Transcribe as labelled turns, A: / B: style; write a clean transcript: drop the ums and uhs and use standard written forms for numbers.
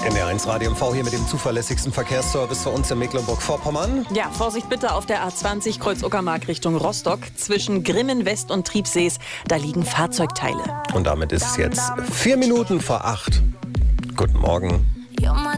A: NDR1 Radio MV hier mit dem zuverlässigsten Verkehrsservice für uns in Mecklenburg-Vorpommern.
B: Ja, Vorsicht bitte auf der A20 Kreuz-Uckermark Richtung Rostock. Zwischen Grimmen West und Triebsees, da liegen Fahrzeugteile.
A: Und damit ist es jetzt 4 Minuten vor 8. Guten Morgen.